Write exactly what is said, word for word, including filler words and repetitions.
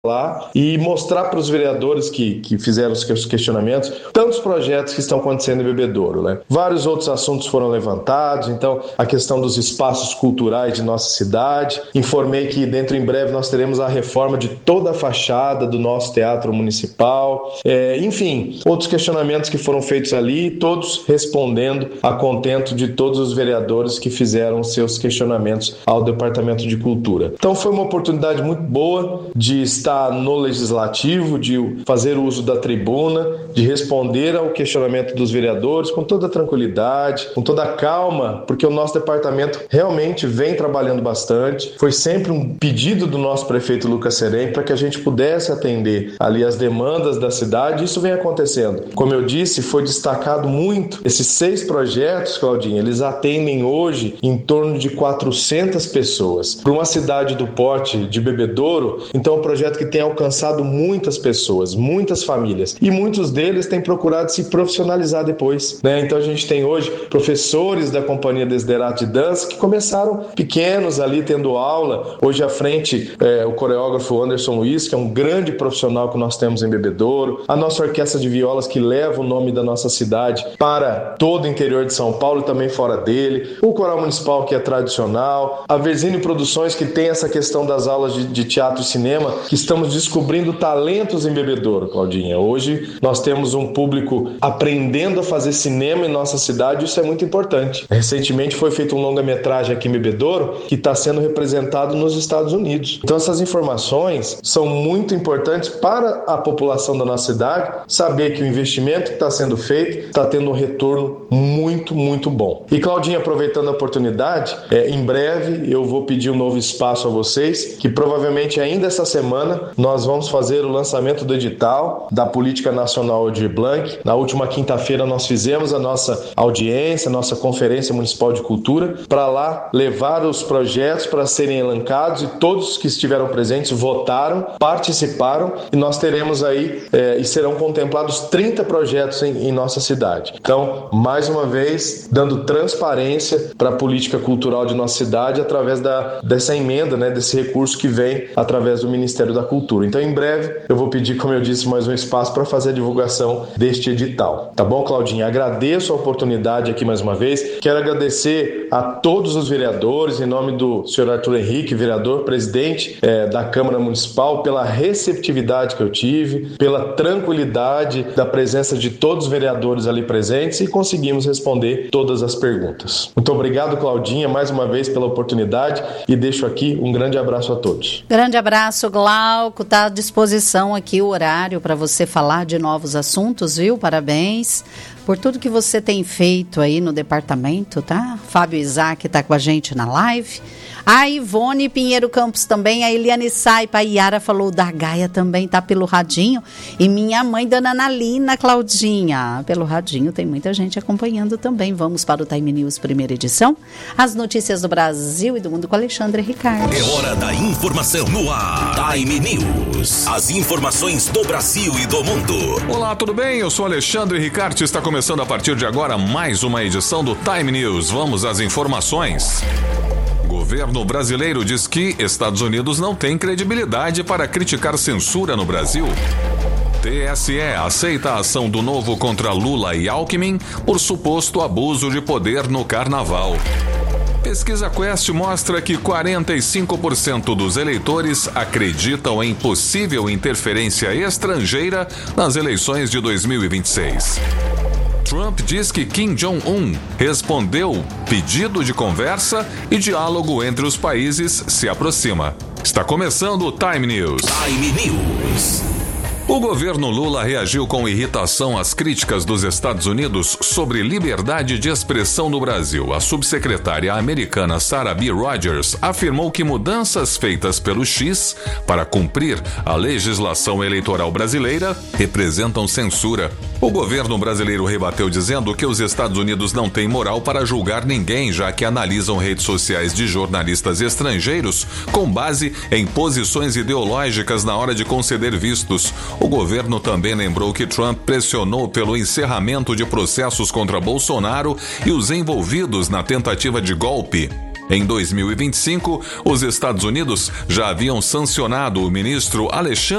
lá e mostrar para os vereadores que, que fizeram os questionamentos tantos projetos que estão acontecendo em Bebedouro, né? Vários outros assuntos foram levantados, então a questão dos espaços culturais de nossa cidade. Informei que dentro em breve nós teremos a reforma de toda a fachada do nosso teatro municipal, é, enfim, outros questionamentos que foram feitos ali, todos respondendo a contento de todos os vereadores que fizeram seus questionamentos ao Departamento de Cultura. Então foi uma oportunidade muito boa de estar no Legislativo, de fazer uso da tribuna, de responder ao questionamento dos vereadores com toda a tranquilidade, com toda a calma, porque o nosso departamento realmente vem trabalhando bastante. Foi sempre um pedido do nosso prefeito Lucas Serem para que a gente pudesse atender ali as demandas da cidade, e isso vem acontecendo. Como eu disse, foi destacado muito esses seis projetos, Claudinha, eles atendem hoje em torno de quatrocentas pessoas. Para uma cidade do porte de Bebedouro, então é um projeto que tem alcançado muitas pessoas, muitas famílias, e muitos deles têm procurado se profissionalizar depois, né? Então a gente tem hoje professores da Companhia Desiderato de Dança que começaram pequenos ali tendo aula. Hoje à frente é, o coreógrafo Anderson Luiz, que é um grande profissional que nós temos em Bebedouro, a nossa orquestra de violas que leva o nome da nossa cidade para todo o interior de São Paulo e também fora dele, o Coral Municipal, que é tradicional, a Versini Produções, que tem essa questão das aulas de, de teatro e cinema, que estamos descobrindo talentos em Bebedouro, Claudinha. Hoje nós temos um público aprendendo a fazer cinema em nossa cidade, isso é muito importante. Recentemente foi feito um longa-metragem aqui em Bebedouro que está sendo representado nos Estados Unidos. Então essas informações são muito importantes para a população da nossa cidade saber que o investimento que está sendo feito está tendo um retorno muito, muito bom. E Claudinha, aproveitando a oportunidade, é, em breve eu vou pedir um novo espaço a vocês, que provavelmente ainda essa semana nós vamos fazer o lançamento do edital da Política Nacional Aldir Blanc. Na última quinta-feira nós fizemos a nossa audiência, a nossa Conferência Municipal de Cultura, para lá levar os projetos para serem elencados, e todos que estiveram presentes votaram, participaram, e nós teremos aí é, e serão contemplados trinta projetos em, em nossa cidade. Então, mais uma vez, dando transparência para a política cultural de nossa cidade através da, dessa emenda, né, desse recurso que vem através do Ministério da Cultura. Então, em breve, eu vou pedir, como eu disse, mais um espaço para fazer a divulgação deste edital. Tá bom, Claudinha? Agradeço a oportunidade aqui mais uma vez. Quero agradecer a todos os vereadores, em nome do senhor Arthur Henrique, vereador, presidente é, da Câmara Municipal, pela receptividade que eu tive, pela tranquilidade da presença de todos os vereadores ali presentes, e conseguimos responder todas as perguntas. Muito obrigado, Claudinha, mais uma vez pela oportunidade, e deixo aqui um grande abraço a todos. Grande abraço, Glauco. Está à disposição aqui o horário para você falar de novos assuntos, viu? Parabéns por tudo que você tem feito aí no departamento, tá? Fábio Isaac está com a gente na live. A Ivone Pinheiro Campos também, a Eliane Saipa, a Iara falou da Gaia também, tá pelo radinho. E minha mãe, Dona Analina, Claudinha, pelo radinho, tem muita gente acompanhando também. Vamos para o Time News, primeira edição. As notícias do Brasil e do mundo com Alexandre Ricardo. É hora da informação no ar. Time News. As informações do Brasil e do mundo. Olá, tudo bem? Eu sou Alexandre Ricardo e está começando a partir de agora mais uma edição do Time News. Vamos às informações. O governo brasileiro diz que Estados Unidos não tem credibilidade para criticar censura no Brasil. T S E aceita a ação do Novo contra Lula e Alckmin por suposto abuso de poder no carnaval. Pesquisa Quest mostra que quarenta e cinco por cento dos eleitores acreditam em possível interferência estrangeira nas eleições de dois mil e vinte e seis. Trump diz que Kim Jong-un respondeu pedido de conversa e diálogo entre os países se aproxima. Está começando o Time News. Time News. O governo Lula reagiu com irritação às críticas dos Estados Unidos sobre liberdade de expressão no Brasil. A subsecretária americana Sarah B. Rogers afirmou que mudanças feitas pelo X para cumprir a legislação eleitoral brasileira representam censura. O governo brasileiro rebateu dizendo que os Estados Unidos não têm moral para julgar ninguém, já que analisam redes sociais de jornalistas estrangeiros com base em posições ideológicas na hora de conceder vistos. O governo também lembrou que Trump pressionou pelo encerramento de processos contra Bolsonaro e os envolvidos na tentativa de golpe. Em dois mil e vinte e cinco, os Estados Unidos já haviam sancionado o ministro Alexandre